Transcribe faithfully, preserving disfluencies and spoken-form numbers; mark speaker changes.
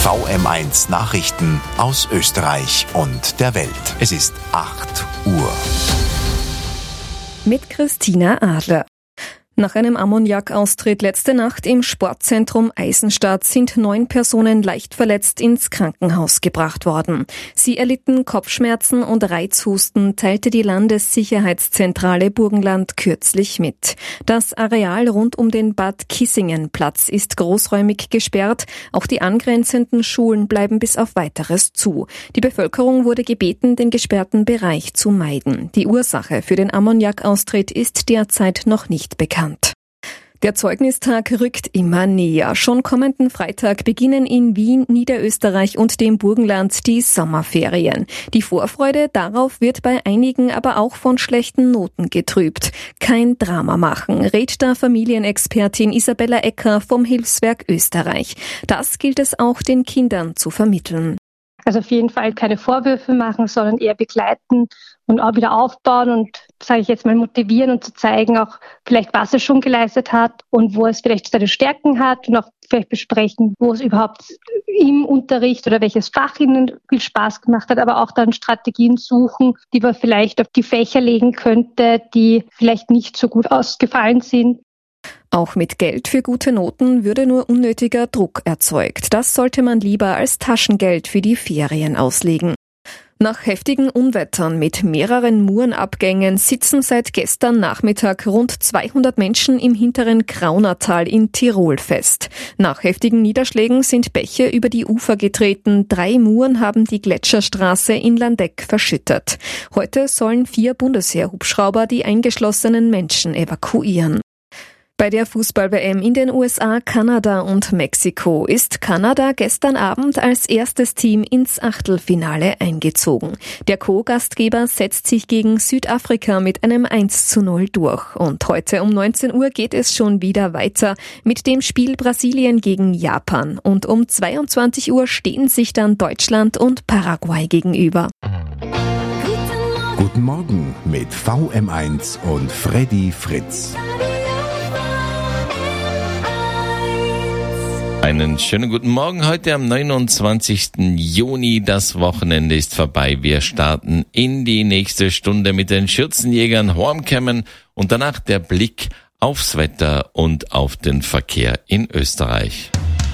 Speaker 1: V M eins Nachrichten aus Österreich und der Welt. Es ist acht Uhr.
Speaker 2: Mit Christina Adler. Nach einem Ammoniakaustritt letzte Nacht im Sportzentrum Eisenstadt sind neun Personen leicht verletzt ins Krankenhaus gebracht worden. Sie erlitten Kopfschmerzen und Reizhusten, teilte die Landessicherheitszentrale Burgenland kürzlich mit. Das Areal rund um den Bad Kissingen-Platz ist großräumig gesperrt. Auch die angrenzenden Schulen bleiben bis auf Weiteres zu. Die Bevölkerung wurde gebeten, den gesperrten Bereich zu meiden. Die Ursache für den Ammoniakaustritt ist derzeit noch nicht bekannt. Der Zeugnistag rückt immer näher. Schon kommenden Freitag beginnen in Wien, Niederösterreich und dem Burgenland die Sommerferien. Die Vorfreude darauf wird bei einigen aber auch von schlechten Noten getrübt. Kein Drama machen, rät da Familienexpertin Isabella Ecker vom Hilfswerk Österreich. Das gilt es auch den Kindern zu vermitteln.
Speaker 3: Also auf jeden Fall keine Vorwürfe machen, sondern eher begleiten und auch wieder aufbauen und, sage ich jetzt mal, motivieren und zu zeigen, auch vielleicht, was es schon geleistet hat und wo es vielleicht seine Stärken hat und auch vielleicht besprechen, wo es überhaupt im Unterricht oder welches Fach ihnen viel Spaß gemacht hat, aber auch dann Strategien suchen, die man vielleicht auf die Fächer legen könnte, die vielleicht nicht so gut ausgefallen sind.
Speaker 2: Auch mit Geld für gute Noten würde nur unnötiger Druck erzeugt. Das sollte man lieber als Taschengeld für die Ferien auslegen. Nach heftigen Unwettern mit mehreren Murenabgängen sitzen seit gestern Nachmittag rund zweihundert Menschen im hinteren Kraunertal in Tirol fest. Nach heftigen Niederschlägen sind Bäche über die Ufer getreten. Drei Muren haben die Gletscherstraße in Landeck verschüttet. Heute sollen vier Bundesheer-Hubschrauber die eingeschlossenen Menschen evakuieren. Bei der Fußball-W M in den U S A, Kanada und Mexiko ist Kanada gestern Abend als erstes Team ins Achtelfinale eingezogen. Der Co-Gastgeber setzt sich gegen Südafrika mit einem eins zu null durch. Und heute um neunzehn Uhr geht es schon wieder weiter mit dem Spiel Brasilien gegen Japan. Und um zweiundzwanzig Uhr stehen sich dann Deutschland und Paraguay gegenüber.
Speaker 1: Guten Morgen mit V M eins und Freddy Fritz.
Speaker 4: Einen schönen guten Morgen heute am neunundzwanzigsten Juni. Das Wochenende ist vorbei. Wir starten in die nächste Stunde mit den Schürzenjägern Hormkämmen und danach der Blick aufs Wetter und auf den Verkehr in Österreich.